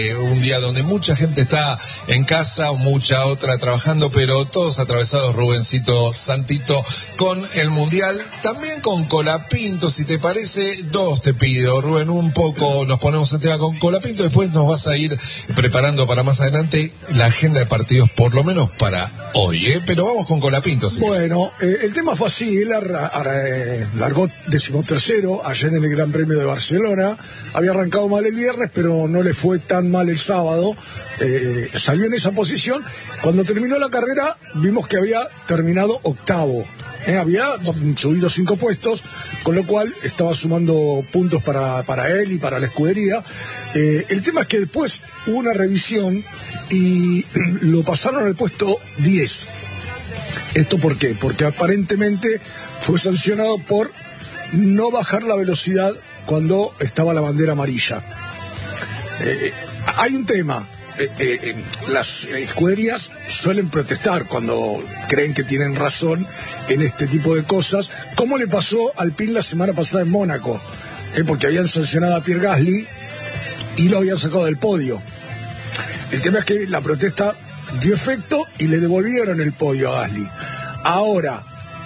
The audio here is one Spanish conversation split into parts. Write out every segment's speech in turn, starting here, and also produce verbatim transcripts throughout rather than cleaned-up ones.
Un día donde mucha gente está en casa, mucha otra trabajando, pero todos atravesados, Rubencito Santito, con el Mundial, también con Colapinto, si te parece, dos te pido, Rubén, un poco nos ponemos en tema con Colapinto, después nos vas a ir preparando para más adelante la agenda de partidos, por lo menos para hoy, ¿eh? Pero vamos con Colapinto. Si bueno, eh, el tema fue así, él arra, arra, eh, largó decimotercero ayer en el Gran Premio de Barcelona, había arrancado mal el viernes, pero no le fue tan mal el sábado, eh, salió en esa posición. Cuando terminó la carrera vimos que había terminado octavo, eh, había subido cinco puestos, con lo cual estaba sumando puntos para, para él y para la escudería. Eh, el tema es que después hubo una revisión y lo pasaron al puesto diez. ¿Esto por qué? Porque aparentemente fue sancionado por no bajar la velocidad cuando estaba la bandera amarilla. Eh, hay un tema, eh, eh, las escuderías suelen protestar cuando creen que tienen razón en este tipo de cosas, como le pasó al Alpine la semana pasada en Mónaco, eh, porque habían sancionado a Pierre Gasly y lo habían sacado del podio. El tema es que la protesta dio efecto y le devolvieron el podio a Gasly. Ahora,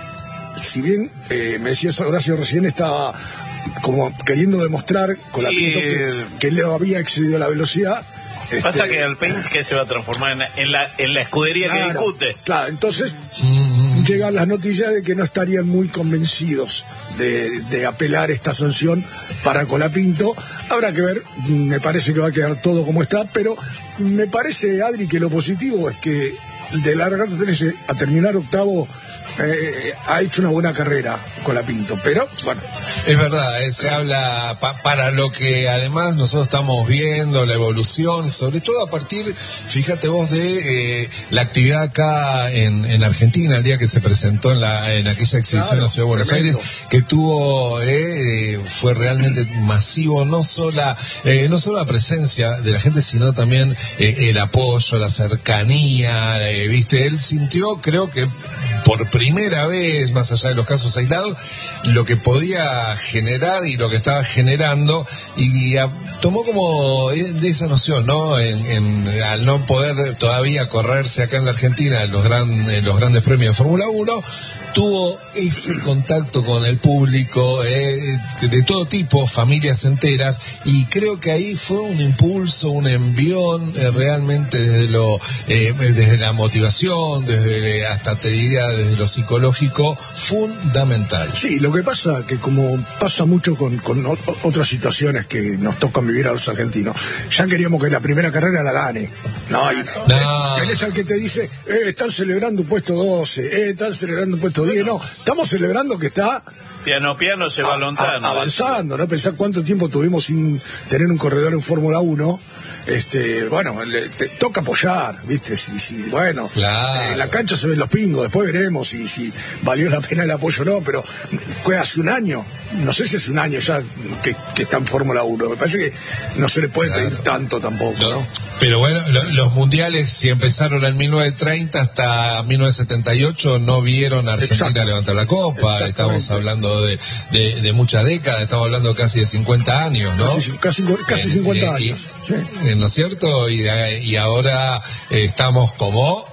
si bien eh, me decías Horacio recién, estaba como queriendo demostrar con la Pinto que, que le había excedido la velocidad. Pasa este, que Alpine que se va a transformar en la, en la, en la escudería claro, que discute. Claro, entonces mm. llegan las noticias de que no estarían muy convencidos de, de apelar esta sanción para Colapinto. Habrá que ver, me parece que va a quedar todo como está, pero me parece, Adri, que lo positivo es que de largar trece a terminar octavo, Eh, ha hecho una buena carrera Colapinto, pero bueno. Es verdad, eh, se habla pa para lo que además nosotros estamos viendo, la evolución, sobre todo a partir, fíjate vos, de eh, la actividad acá en, en Argentina, el día que se presentó en, la, en aquella exhibición claro, en la Ciudad de Buenos tremendo. Aires, que tuvo, eh, eh, fue realmente masivo, no solo, eh, no solo la presencia de la gente, sino también eh, el apoyo, la cercanía, eh, viste, él sintió, creo que por primera vez, más allá de los casos aislados, lo que podía generar y lo que estaba generando, y, y a, tomó como de esa noción, ¿no? En, en, al no poder todavía correrse acá en la Argentina en los, gran, en los grandes premios de Fórmula uno, tuvo ese contacto con el público eh, de todo tipo, familias enteras, y creo que ahí fue un impulso, un envión eh, realmente desde lo eh, desde la motivación, desde hasta te diría desde lo psicológico, fundamental. Sí, lo que pasa que como pasa mucho con, con otras situaciones que nos tocan vivir a los argentinos, ya queríamos que la primera carrera la gane. No, y no. Él es el que te dice, eh, están celebrando un puesto doce, eh, están celebrando un puesto diez, no, estamos celebrando que está piano piano se va lontano, avanzando, ¿no? Pensar cuánto tiempo tuvimos sin tener un corredor en Fórmula uno. Este, bueno, le, te toca apoyar, ¿viste? Si, si, bueno, claro. En la cancha se ven los pingos, después veremos si, si valió la pena el apoyo o no, pero fue hace un año, no sé si hace un año ya que, que está en Fórmula uno, me parece que no se le puede claro. pedir tanto tampoco, ¿no? ¿no? Pero bueno, lo, los mundiales, si empezaron en mil novecientos treinta hasta mil novecientos setenta y ocho, no vieron a Argentina Exacto. levantar la copa, estamos hablando de, de, de muchas décadas, estamos hablando casi de cincuenta años, ¿no? Casi, casi, casi cincuenta eh, años. Y, sí. ¿No es cierto? Y, y ahora eh, estamos como...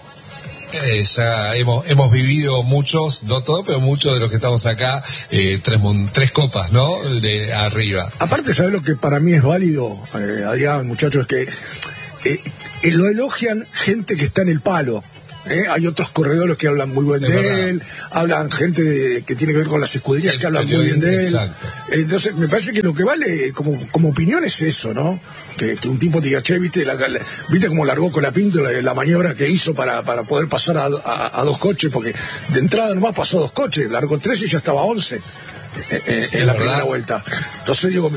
Eh, ya hemos hemos vivido muchos, no todos, pero muchos de los que estamos acá, eh, tres, tres copas, ¿no? De arriba. Aparte, ¿sabes lo que para mí es válido, eh, Adrián, muchachos? Que eh, eh, lo elogian gente que está en el palo. ¿Eh? Hay otros corredores que hablan muy bien es de verdad. él, hablan gente de, que tiene que ver con las escuderías, sí, que hablan muy bien de él. Exacto. Entonces, me parece que lo que vale como, como opinión es eso, ¿no? Que, que un tipo te diga, che, ¿viste, la, la, ¿viste cómo largó Colapinto la, la maniobra que hizo para, para poder pasar a, a, a dos coches? Porque de entrada nomás pasó dos coches, largó tres y ya estaba once. En, en, en la primera vuelta. Entonces digo,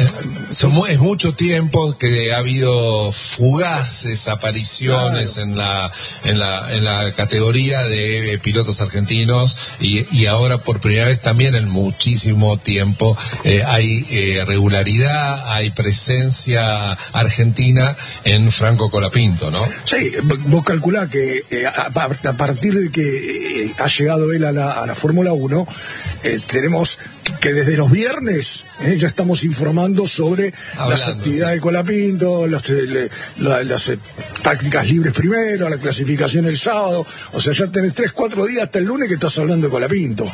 eh, es mucho tiempo que ha habido fugaces apariciones claro. en la en la en la categoría de pilotos argentinos y, y ahora por primera vez también en muchísimo tiempo eh, hay eh, regularidad, hay presencia argentina en Franco Colapinto, ¿no? Sí, vos calculás que eh, a, a partir de que eh, ha llegado él a la, a la Fórmula uno, eh, tenemos que desde los viernes eh, ya estamos informando sobre Hablando, las actividades sí. de Colapinto, las, eh, le, la, las eh, tácticas libres primero, la clasificación el sábado. O sea, ya tenés tres, cuatro días hasta el lunes que estás hablando de Colapinto.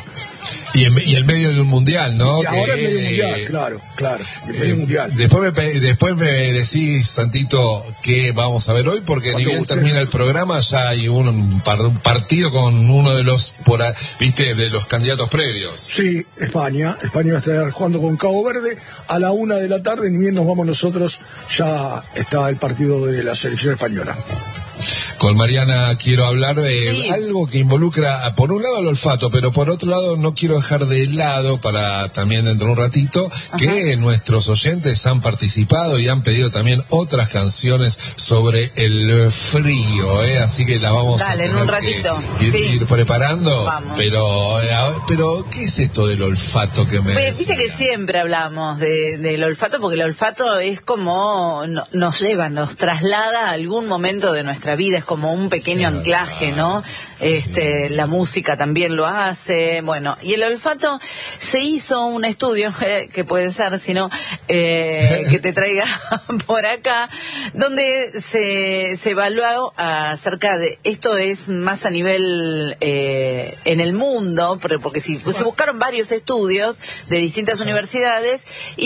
Y en, y en medio de un mundial, ¿no? Y ahora Que, es medio mundial, eh, claro, claro, el medio Eh, mundial. Después me, pe- después me decís, Santito, qué vamos a ver hoy, porque ni Cuando bien guste. termina el programa, ya hay un, un par- un partido con uno de los, por a- viste, de los candidatos previos. Sí, España. España va a estar jugando con Cabo Verde a la una de la tarde. Ni bien nos vamos nosotros, ya está el partido de la selección española. Con Mariana quiero hablar de Sí. algo que involucra, por un lado, el olfato, pero por otro lado no quiero dejar de lado, para también dentro de un ratito, que nuestros oyentes han participado y han pedido también otras canciones sobre el frío, ¿eh? Así que la vamos Dale, a en tener un ratito. que ir, Sí. ir preparando. Vamos. Pero, eh, a- pero, ¿qué es esto del olfato que me Pues, viste que decía? siempre hablamos de, del olfato, porque el olfato es como no- nos lleva, nos traslada a algún momento de nuestra vida, es como un pequeño Es anclaje, verdad. ¿no? Este, la música también lo hace, bueno, y el olfato se hizo un estudio, que puede ser, si no, eh, que te traiga por acá, donde se, se evaluó acerca de, esto es más a nivel eh, en el mundo, pero- porque si, se buscaron varios estudios de distintas universidades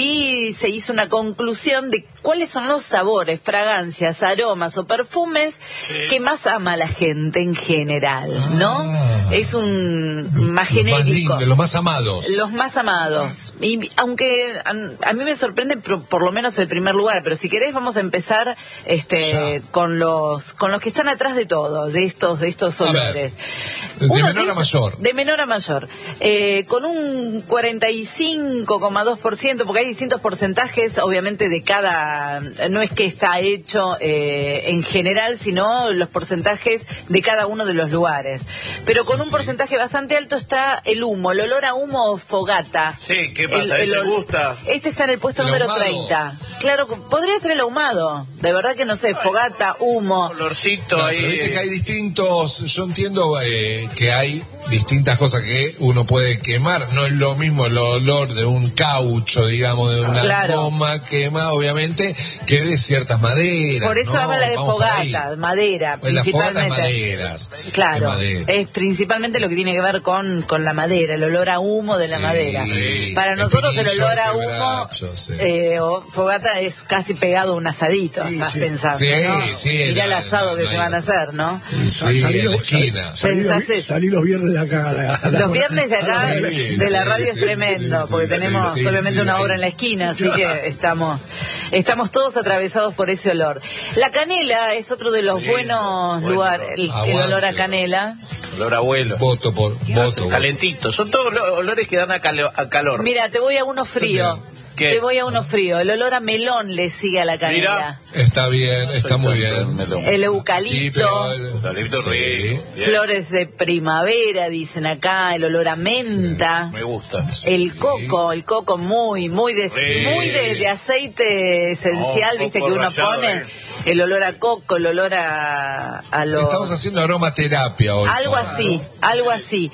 y se hizo una conclusión de cuáles son los sabores, fragancias, aromas o perfumes que más ama la gente en general, ¿no? Ah. Es un más Los más genérico. lindos, los más amados. Los más amados. Y aunque a, a mí me sorprende por, por lo menos el primer lugar, pero si querés vamos a empezar este Ya. con los con los que están atrás de todo, de estos de estos A ver, olores. de Uno menor a ellos- mayor. De menor a mayor. Eh, con un cuarenta y cinco coma dos por ciento, porque hay distintos porcentajes, obviamente, de cada... No es que está hecho eh, en general, sino los porcentajes de cada uno de los lugares. Pero con Sí, un sí. porcentaje bastante alto está el humo, el olor a humo o fogata. Sí, ¿qué pasa? El- el ¿Ese ol- gusta? Este está en el puesto ¿El número ahumado? treinta. Claro, podría ser el ahumado. De verdad que no sé, fogata, humo. Olorcito No, ahí. pero viste eh, que hay distintos, yo entiendo eh, que hay distintas cosas que uno puede quemar, no es lo mismo el olor de un caucho, digamos, de una Claro. goma quema, obviamente, que de ciertas maderas. Por eso ¿no? habla de Vamos por ahí. fogata, madera, Pues las fogatas principalmente. maderas. de Claro, madera. es principalmente lo que tiene que ver con, con la madera, el olor a humo de la Sí, madera. Para el nosotros el pinillo, olor a el humo quebracho, sí. eh, o fogata es casi pegado a un asadito, Sí, estás sí. pensando, Sí, ¿no? sí, Mirá el la- asado que no se hay- van a hacer, ¿no? Sí, Salí en la los- esquina. salí los- Pensás eso. salí los viernes de acá. a la- a la- Los viernes de acá, Sí, de la sí, radio, sí, es tremendo, sí, porque sí, tenemos sí, obviamente sí, una sí. obra en la esquina, así que estamos estamos todos atravesados por ese olor. La canela es otro de los Sí, buenos bueno, lugares, el, el aguante. olor a canela. Olor a abuelo. Voto por voto. Calentito. Son todos lo- olores que dan a, calo- a calor. Mira, te voy a uno frío. ¿Qué? Te voy a uno frío. El olor a melón le sigue a la canela. Está bien, está muy bien. El eucalipto. Sí, pero el- Eucalipto sí. rico. Bien. Flores de primavera, dicen acá, el olor a menta. Me gusta. El coco, el coco muy, muy de, Sí. muy de, de aceite esencial, No, viste, coco que uno rallado, pone. eh. El olor a coco, el olor a, a lo... Estamos haciendo aromaterapia hoy. Algo Juan. así, algo así.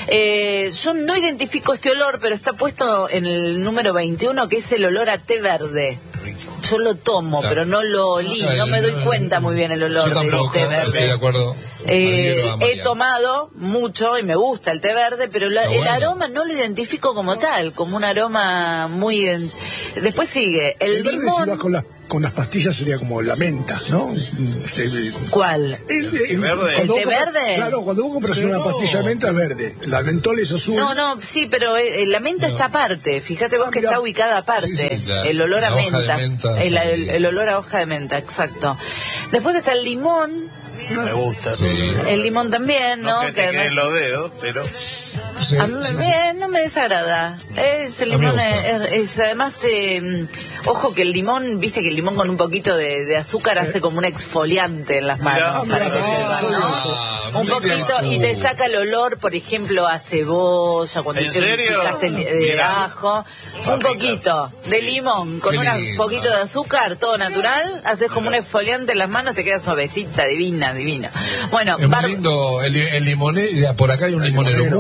Eh, yo no identifico este olor, pero está puesto en el número veintiuno, que es el olor a té verde. Yo lo tomo, Claro. pero no lo olí, Ah, no me doy no, cuenta no. muy bien el olor Yo del tampoco, té estoy de verde. acuerdo. Eh, Adhiero a he Mariana. tomado mucho y me gusta el té verde, pero la- Está el bueno. aroma no lo identifico como tal, como un aroma muy... en- Después sigue el, El verde, si limón. vas con las, con las pastillas, sería como la menta, ¿no? Usted- ¿Cuál? El, ¿El verde? cuando ¿El té vos compras- verde? Claro, cuando vos compras Pero una no. pastilla de menta es verde. La mentol es azul. No, no, sí, pero eh, la menta No. está aparte. Fíjate vos Ah, que mira. está ubicada aparte. Sí, sí, la- el olor a la hoja de menta. menta, el, sí. el- el olor a hoja de menta, exacto. Después está el limón. Me gusta. Sí. El limón también, ¿no? No que te además- queden los dedos, pero... Sí, A mí sí, sí. me- no me desagrada. Es, el A mí me limón gusta. es, es- además de... mm, Ojo que el limón, viste que el limón con un poquito de, de azúcar hace como un exfoliante en las manos. Mirá, para que mirá, sepan, ¿no? ah, Un mira poquito tú. y te saca el olor, por ejemplo, a cebolla, cuando ¿En te serio? picaste el eh, Mirá. ajo. Va a Un picar. poquito de limón con Qué un lindo. poquito de azúcar, todo natural, haces como un exfoliante en las manos, te queda suavecita, divina, divina. Bueno, Es muy bar- lindo el, el limonero, por acá hay un El limonero, limonero, mucho claro.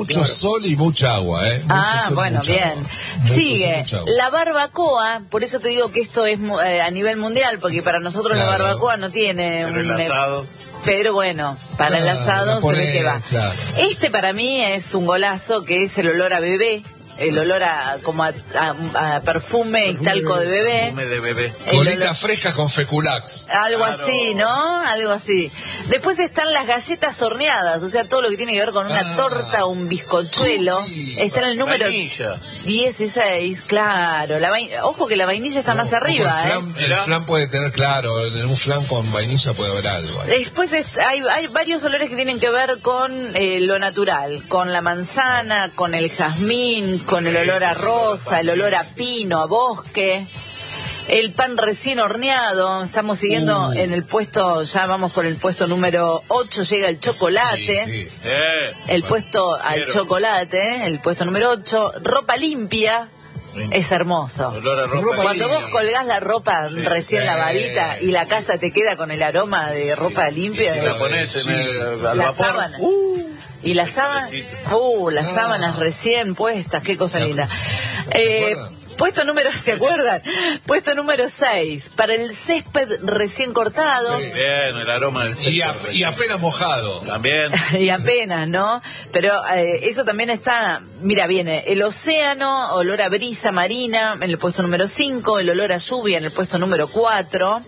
sol y mucha agua, ¿eh? Mucho Ah, sol, bueno, mucha bien. agua. Mucho Sigue, sol, mucha agua. la barbacoa, por eso te digo que esto es eh, a nivel mundial, porque para nosotros Claro. la barbacoa no tiene Pero el un... asado. Pero bueno, para el Claro, asado lo se ve pone, que va. claro. Este para mí es un golazo, que es el olor a bebé, el olor a como a, a- a perfume y talco de bebé. Fume de bebé. El Colita olor- fresca con feculax. Algo Claro. así, ¿no? Algo así. Después están las galletas horneadas, o sea, todo lo que tiene que ver con una Ah. torta, un bizcochuelo. Cookie. Está en el número Vainilla. dieciséis, claro. La vain- Ojo que la vainilla está No, más arriba, ojo, el ¿eh? flan, el Mirá. flan puede tener, claro, en un flan con vainilla puede haber algo ahí. Después est- hay, hay varios olores que tienen que ver con eh, lo natural, con la manzana, con el jazmín, con el olor a rosa, el olor a pino, a bosque. El pan recién horneado, estamos siguiendo Uh. en el puesto, ya vamos por el puesto número ocho, llega el chocolate. Sí, sí. Eh. El puesto al Quiero. chocolate, el puesto número ocho, ropa limpia, es hermoso. Olor a ropa. Ropa Cuando vos limpia. colgás la ropa Sí. recién Sí. lavadita y la casa te queda con el aroma de ropa limpia, Si Sí, la pones en el, al la vapor. sábana. Uh, y las sábanas, uh, las Ah. sábanas recién puestas, qué cosa ¿Se linda. acuerdan? ¿Se Eh, acuerdan? puesto número, ¿se acuerdan? Puesto número seis, para el césped recién cortado. Sí. bien, el aroma del Y, a- sexo. y apenas mojado. También. Y apenas, ¿no? Pero eh, eso también está, mira, viene el océano, olor a brisa marina en el puesto número cinco, el olor a lluvia en el puesto número cuatro,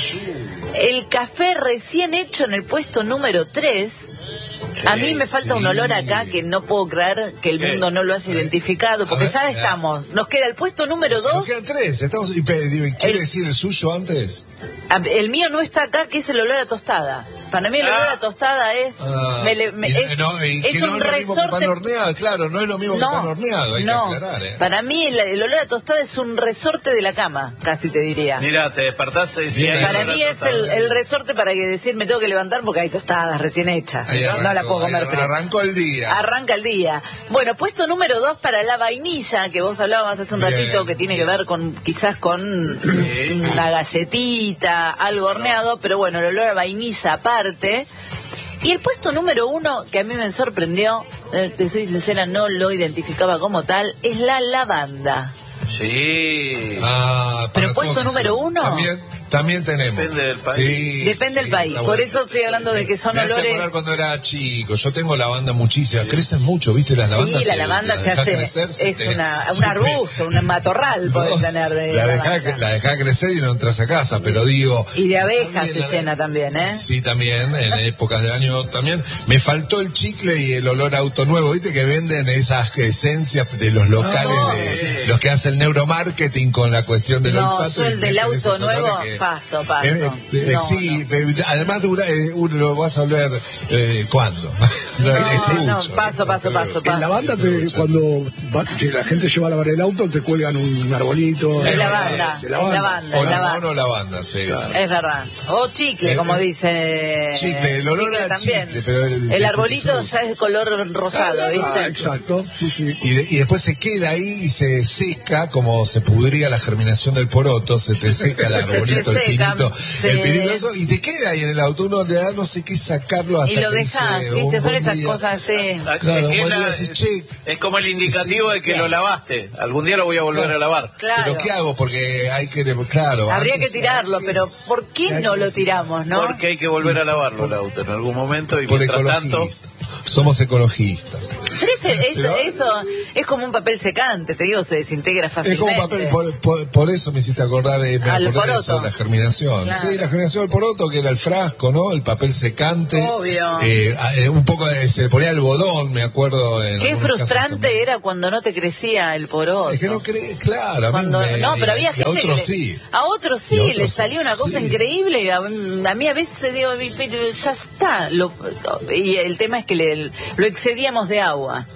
el café recién hecho en el puesto número tres. A mí me falta un sí. olor acá que no puedo creer que el ¿Qué? mundo no lo haya identificado, porque A ver, ya a- estamos. Nos queda el puesto número Nos dos. quedan tres. Estamos, y pe- digo, ¿quiere El- decir el suyo antes? Ah, el mío no está acá, que es el olor a tostada. Para mí el olor Ah. a tostada es, Ah, me le- me- y, es, no, y es que no un es lo mismo que pan resorte. horneado, claro, no es lo mismo que pan horneado, hay no. que aclarar, ¿eh? Para mí el, el olor a tostada es un resorte de la cama, casi te diría. Mira, te despertás y si Bien, hay Para olor a mí es tostada. el, el resorte para que decir me tengo que levantar porque hay tostadas recién hechas. Ahí no, arrancó, no la puedo ahí comer fría. arrancó el día. Arranca el día. Bueno, puesto número dos para la vainilla, que vos hablabas hace un Bien, ratito, que tiene que ver con quizás con una galletita, algo horneado, pero bueno, el olor a vainilla aparte. Y el puesto número uno, que a mí me sorprendió, eh, te soy sincera, no lo identificaba como tal, es la lavanda. Sí. Ah, Pero para puesto todos, número sí. uno. También, también tenemos. Depende del país. Sí, Depende del sí, país. está Por bueno. eso estoy hablando de que son Me hace olores... acordar cuando era chico. Yo tengo lavanda muchísima. Crecen mucho, ¿viste? Las lavandas. Sí, la te- lavanda te se dejás hace, crecer, se es te- una, se un te- arbusto, un matorral podés No, tener de la dejá, lavanda. la dejá crecer y no entras a casa, pero digo... Y de abejas también se la- llena también, ¿eh? Sí, también, en épocas del año también. Me faltó el chicle y el olor a auto nuevo, ¿viste? Que venden esas esencias de los locales, No. de los que hacen neuromarketing con la cuestión del No, olfato. yo y el del meten auto esos olores nuevo, que- paso, paso. Eh, eh, No, sí, eh, además dura, eh, uno lo vas a hablar eh, ¿cuándo? No, Es no, mucho, paso, paso, paso, En la banda, te- cuando va- si la gente lleva a lavar el auto, te cuelgan un arbolito. De eh, lavanda, de de lavanda, O de la lavanda. mono o lavanda, sí. sí. Es verdad. O chicle, Eh, como eh, dice. chicle, el olor a también. chicle, pero el- el de arbolito tutti ya es de color rosado, Ah, ¿viste? Ah, exacto, sí, sí. Y, de- y después se queda ahí y se seca, como se pudría la germinación del poroto, se te seca el Se te arbolito, el seca, pinito, sí. el pinito, eso, y te queda ahí en el auto, uno le da no sé qué sacarlo hasta Y lo que dejás, dice, ¿viste? un Son buen esas día. cosas así. Ah, Claro, es, que buen la- día, sí, che. es como el indicativo Sí, de que claro. lo lavaste. Algún día lo voy a volver Claro. a lavar. Claro. Pero ¿qué hago? Porque hay que, claro. Habría antes- que tirarlo, antes- pero ¿por qué hay no que lo tiramos, no? Porque hay que volver a lavarlo el auto en algún momento y Por mientras tanto... ecologistas. Somos ecologistas. Pero ese- eso, Pero- eso es como un papel secante, te digo, se desintegra Es fácilmente. como papel, por, por- por eso me hiciste acordar, eh, me Al acordé de poroto. eso, la germinación. Claro. Sí, la germinación del poroto, que era el frasco, ¿no? El papel secante. Obvio. Eh, eh, un poco de, se le ponía algodón, me acuerdo. En Qué algunos casos frustrante también. era cuando no te crecía el poroto. Es que no cree, claro, a mí Cuando- me- no, pero había y gente a otros que le- sí. a otros sí Y a otros le salía una cosa sí. increíble. A, a mí a veces digo, pero ya está. Lo- y el tema es que le- lo excedíamos de agua.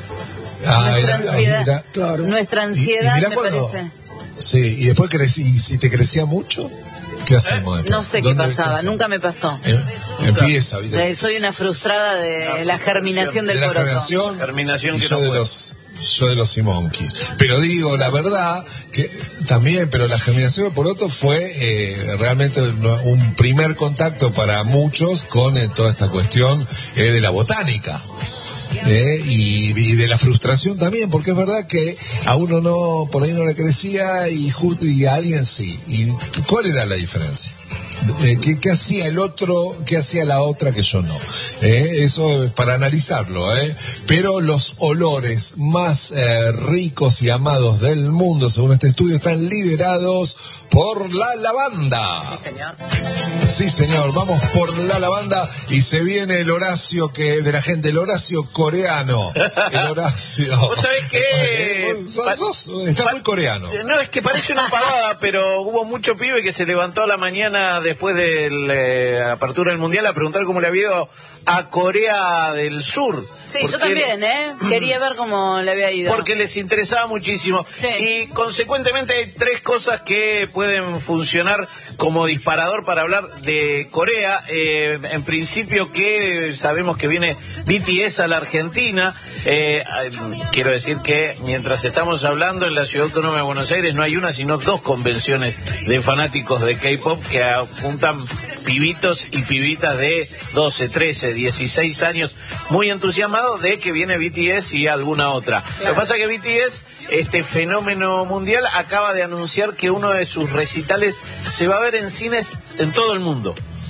Ah, nuestra era- ansiedad, era- claro. nuestra y- y ansiedad mirá me cuando- parece. Sí, y después crecí, y si te crecía mucho, ¿qué hacemos después? No sé qué ¿Dónde pasaba, hacemos? nunca me pasó. Eh, Empieza, ¿viste? Eh, Soy una frustrada de la germinación del de la poroto. germinación, Germinación y que yo no de puede. los yo de los Simonkeys. Pero digo, la verdad, que también, pero la germinación del poroto fue eh, realmente un, un primer contacto para muchos con eh, toda esta cuestión eh, de la botánica. eh, y, y de la frustración también, porque es verdad que a uno no, por ahí no le crecía y, justo, y a alguien sí. ¿Y cuál era la diferencia? Eh, ¿qué, ¿Qué hacía el otro? ¿Qué hacía la otra que yo no? Eh, eso es para analizarlo, ¿eh? Pero los olores más eh, ricos y amados del mundo, según este estudio, están liderados por la lavanda. Sí, señor. Sí, señor, vamos por la lavanda y se viene el Horacio que de la gente, el Horacio coreano. El Horacio. ¿Vos sabés qué? Sos, sos, está muy coreano. No, es que parece una pavada, pero hubo mucho pibe que se levantó a la mañana después de la eh, apertura del Mundial a preguntar cómo le había ido a Corea del Sur. Sí, yo también, ¿eh? Quería ver cómo le había ido. Porque les interesaba muchísimo. Sí. Y consecuentemente hay tres cosas que pueden funcionar como disparador para hablar de Corea. Eh, en principio que sabemos que viene B T S a la Argentina. Eh, quiero decir que mientras estamos hablando en la Ciudad Autónoma de Buenos Aires no hay una sino dos convenciones de fanáticos de K-pop que juntan pibitos y pibitas de doce, trece, dieciséis años muy entusiasmados de que viene B T S y alguna otra. Claro. Lo que pasa es que B T S, este fenómeno mundial, acaba de anunciar que uno de sus recitales se va a ver en cines en todo el mundo.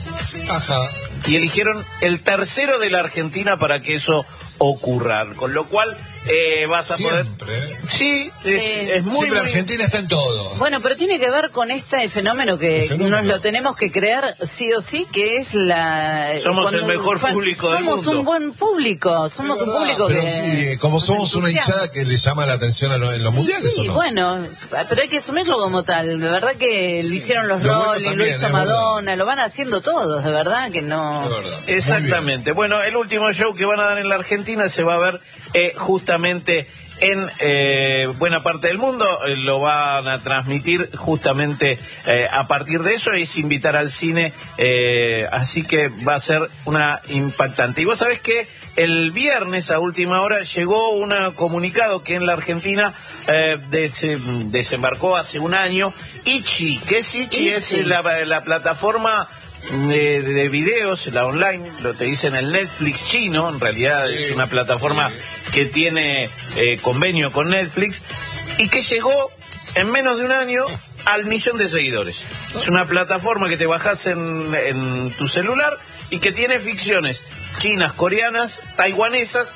Ajá. Y eligieron el tercero de la Argentina para que eso ocurra, con lo cual eh, vas a Siempre. poder... Sí, sí. Es, es muy... Siempre muy... Argentina está en todo. Bueno, pero tiene que ver con este fenómeno que fenómeno. nos lo tenemos que creer sí o sí, que es la... Somos el mejor fan, público del somos mundo. un buen público, somos verdad, un público pero que... Sí, como somos una hinchada que le llama la atención a lo, en los mundiales, Sí, ¿o no? bueno, pero hay que asumirlo como tal. De verdad que Sí. lo hicieron los Lo bueno Rolling, también, lo hizo es Madonna, verdad. lo van haciendo todos, de verdad que no... Es verdad. Exactamente. Bueno, el último show que van a dar en la Argentina se va a ver eh, justamente en eh, buena parte del mundo. Eh, lo van a transmitir justamente eh, a partir de eso, es invitar al cine, eh, así que va a ser una impactante. Y vos sabés que el viernes a última hora llegó un comunicado que en la Argentina eh, des- desembarcó hace un año Ichi. ¿Qué es Ichi? Ichi. Es la, la plataforma De, de videos, la online, lo te dicen el Netflix chino, en realidad Sí, es una plataforma sí. que tiene eh, convenio con Netflix y que llegó en menos de un año al millón de seguidores. Es una plataforma que te bajás en, en tu celular y que tiene ficciones chinas, coreanas, taiwanesas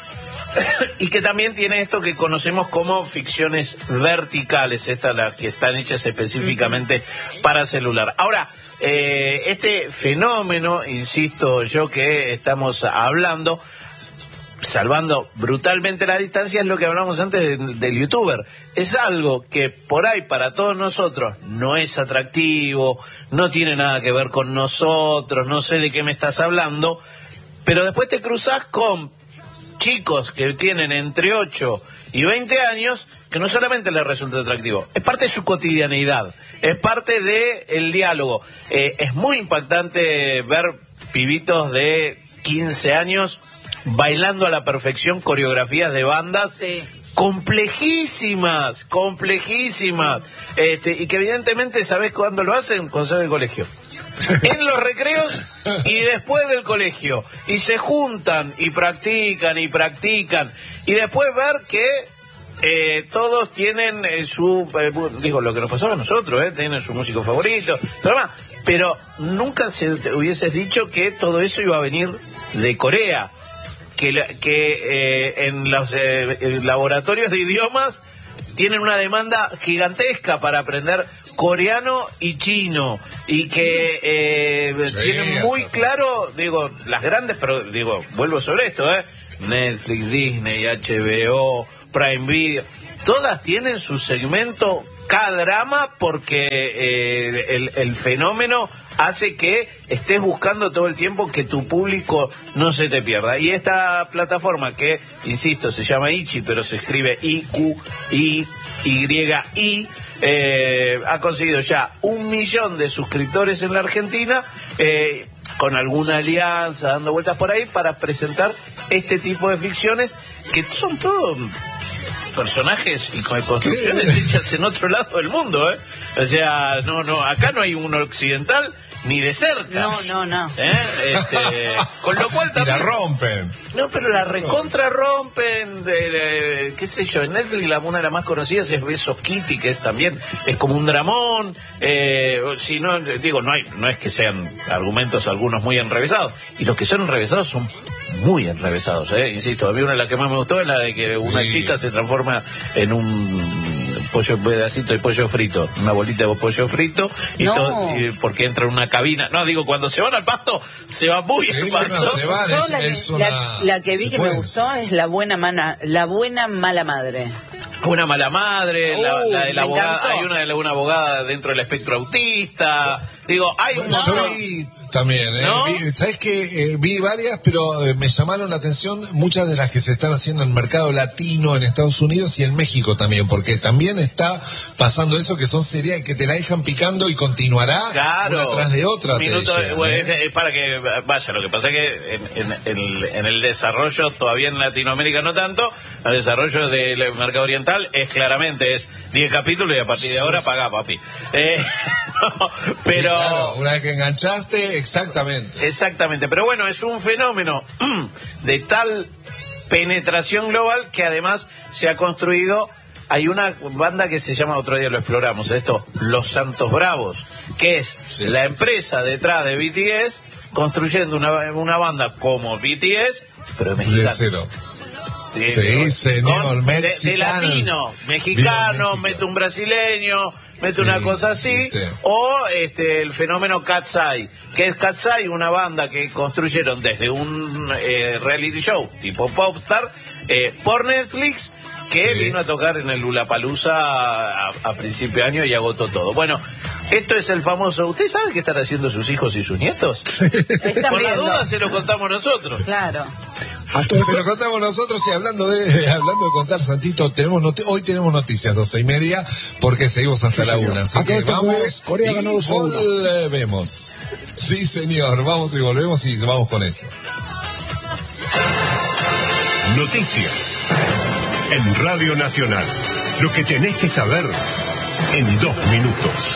y que también tiene esto que conocemos como ficciones verticales, estas las que están hechas específicamente para celular. Ahora, eh, este fenómeno, insisto yo que estamos hablando, salvando brutalmente la distancia, es lo que hablamos antes de, del youtuber. Es algo que por ahí para todos nosotros no es atractivo, no tiene nada que ver con nosotros, no sé de qué me estás hablando, pero después te cruzás con chicos que tienen entre ocho y veinte años que no solamente les resulta atractivo, es parte de su cotidianeidad, es parte del diálogo. Eh, es muy impactante ver pibitos de quince años bailando a la perfección coreografías de bandas Sí. complejísimas, complejísimas, este, y que evidentemente, ¿sabés cuándo lo hacen? Cuando salen del colegio. En los recreos y después del colegio. Y se juntan y practican y practican. Y después ver que eh, todos tienen eh, su... Eh, digo, lo que nos pasaba a nosotros, eh, tienen su músico favorito, todo lo demás. Pero nunca se te hubieses dicho que todo eso iba a venir de Corea. Que, la- que eh, en los eh, laboratorios de idiomas tienen una demanda gigantesca para aprender coreano y chino, y que eh, Sí, tienen muy eso. claro, digo, las grandes, pero digo, vuelvo sobre esto, ¿eh? Netflix, Disney, H B O, Prime Video, todas tienen su segmento K-drama porque eh, el, el fenómeno hace que estés buscando todo el tiempo que tu público no se te pierda. Y esta plataforma que, insisto, se llama Ichi, pero se escribe I Q I Y I, eh, ha conseguido ya un millón de suscriptores en la Argentina, eh, con alguna alianza, dando vueltas por ahí, para presentar este tipo de ficciones que son todo personajes y con construcciones hechas en otro lado del mundo, ¿eh? O sea, no, no, acá no hay uno occidental ni de cerca. No, no, no. ¿Eh? Este, con lo cual Y la también... rompen. No, pero la recontra rompen, de, de, qué sé yo, en Netflix la, una de las más conocidas es Besos Kitty, que es también, es como un dramón, eh, si no, digo, no hay, no es que sean argumentos algunos muy enrevesados, y los que son enrevesados son muy enrevesados, eh, insisto, a mí una de las que más me gustó es la de que sí. Una chica se transforma en un pollo, un pedacito de pollo frito, una bolita de pollo frito, y no. todo, y porque entra en una cabina, no, digo, cuando se van al pasto, se va muy sí, al pasto. No, se van, es, la, es la, una la que vi secuencia. que me gustó es la buena mana, la buena mala madre. Una mala madre, uh, la, la de la abogada, encantó. hay una de la, una abogada dentro del espectro autista, digo, hay un Bueno, montón. yo vi también, ¿eh? ¿No? Vi, ¿sabes qué? Eh, vi varias, pero eh, me llamaron la atención muchas de las que se están haciendo en el mercado latino, en Estados Unidos y en México también, porque también está pasando eso, que son series que te la dejan picando y continuará Claro, una tras de otra. Minuto, te llegan, bueno, ¿eh? es, es para que vaya, lo que pasa es que en, en, en, el, en el desarrollo, todavía en Latinoamérica no tanto, el desarrollo del mercado oriental es claramente, es diez capítulos y a partir de ahora pagá, papi. Eh, no, pero... Sí, claro, una vez que enganchaste, exactamente. Exactamente, pero bueno, es un fenómeno de tal penetración global que además se ha construido. Hay una banda que se llama, otro día lo exploramos, esto, Los Santos Bravos, que es sí. la empresa detrás de B T S construyendo una, una banda como B T S, pero mexicana. De cero. De, sí, de, señor, de, de latino, mexicano, mete un brasileño, mete sí, una cosa así, ¿viste? O este el fenómeno Cat's Eye, que es Cat's Eye, una banda que construyeron desde un eh, reality show tipo Popstar eh, por Netflix, que sí. vino a tocar en el Lollapalooza a, a, a principio de año y agotó todo. Bueno, esto es el famoso... ¿Usted sabe qué están haciendo sus hijos y sus nietos? Sí. Por la duda se lo contamos nosotros. Claro. Se lo contamos nosotros y hablando de hablando de contar, Santito, tenemos not- hoy tenemos noticias doce y media porque seguimos hasta sí, la una. Así que vamos Corea y ganó volvemos. Sí, señor, vamos y volvemos y vamos con eso. Noticias en Radio Nacional. Lo que tenés que saber en dos minutos.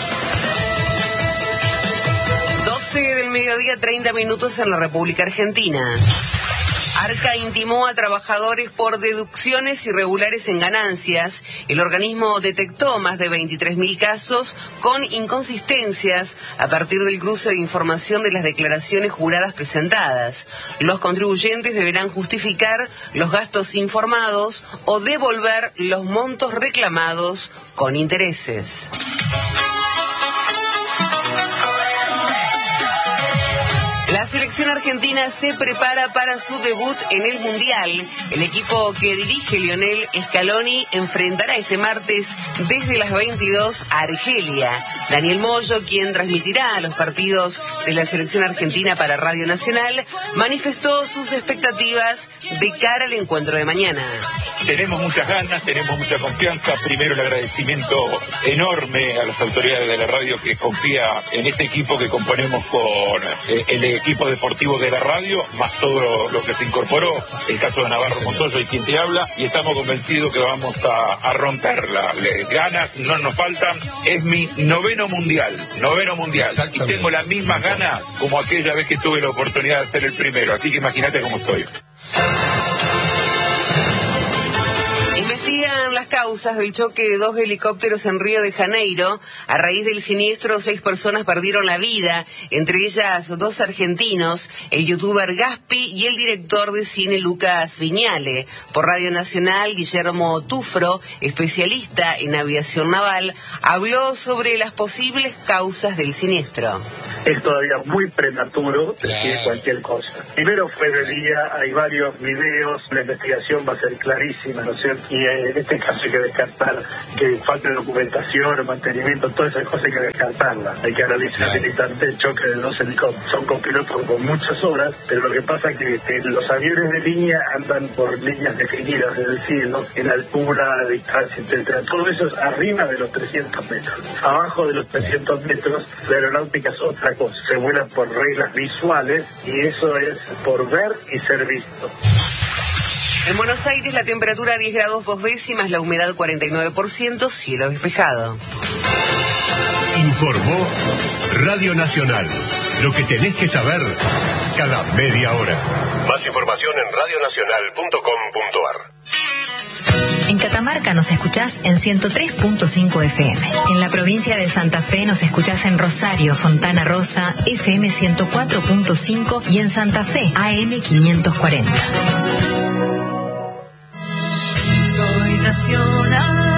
doce del mediodía, treinta minutos en la República Argentina. Arca intimó a trabajadores por deducciones irregulares en ganancias. El organismo detectó más de veintitrés mil casos con inconsistencias a partir del cruce de información de las declaraciones juradas presentadas. Los contribuyentes deberán justificar los gastos informados o devolver los montos reclamados con intereses. La selección argentina se prepara para su debut en el Mundial. El equipo que dirige Lionel Scaloni enfrentará este martes desde las veintidós a Argelia. Daniel Moyo, quien transmitirá los partidos de la selección argentina para Radio Nacional, manifestó sus expectativas de cara al encuentro de mañana. Tenemos muchas ganas, tenemos mucha confianza. Primero el agradecimiento enorme a las autoridades de la radio que confía en este equipo que componemos con eh, el equipo deportivo de la radio, más todo lo que se incorporó, el caso de Navarro sí, Montoya y quien te habla, y estamos convencidos que vamos a, a romperla. Le, ganas no nos faltan, es mi noveno mundial, noveno mundial, y tengo las mismas ganas como aquella vez que tuve la oportunidad de ser el primero, así que imagínate cómo estoy. Investigan las causas del choque de dos helicópteros en Río de Janeiro. A raíz del siniestro, seis personas perdieron la vida, entre ellas dos argentinos, el youtuber Gaspi y el director de cine Lucas Viñale. Por Radio Nacional, Guillermo Tufro, especialista en aviación naval, habló sobre las posibles causas del siniestro. Es todavía muy prematuro decir cualquier cosa. Primero fue de día, hay varios videos, la investigación va a ser clarísima, ¿no es cierto? Y en este caso hay que descartar que falta documentación, mantenimiento, todas esas cosas hay que descartarlas. Hay que analizar directamente el choque de dos helicópteros. Son copilotos con muchas horas, pero lo que pasa es que, que los aviones de línea andan por líneas definidas en el cielo, en altura, distancia, etcétera. Todo eso es arriba de los trescientos metros. Abajo de los trescientos metros, la aeronáutica es otra cosa. Se vuela por reglas visuales y eso es por ver y ser visto. En Buenos Aires la temperatura diez grados dos décimas, la humedad cuarenta y nueve por ciento, cielo despejado. Informó Radio Nacional. Lo que tenés que saber cada media hora. Más información en radio nacional punto com punto a r. En Catamarca nos escuchás en ciento tres punto cinco F M. En la provincia de Santa Fe nos escuchás en Rosario, Fontana Rosa, F M ciento cuatro punto cinco y en Santa Fe, A M quinientos cuarenta. Soy nacional.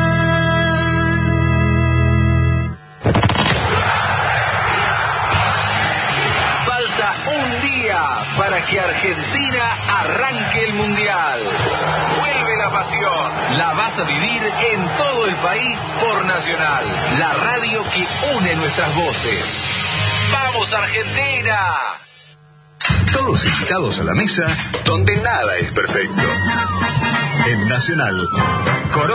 Falta un día para que Argentina arranque el Mundial. Vuelve la pasión. La vas a vivir en todo el país por Nacional, la radio que une nuestras voces. ¡Vamos, Argentina! Todos invitados a la mesa donde nada es perfecto. En Nacional, Corona.